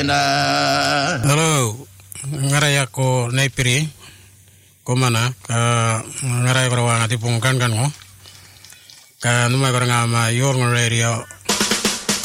Hello, ngarai ako naipiri ko mana ka ngarai ko wa ngati pungkan kan mo ka numai ko nga ma yor radio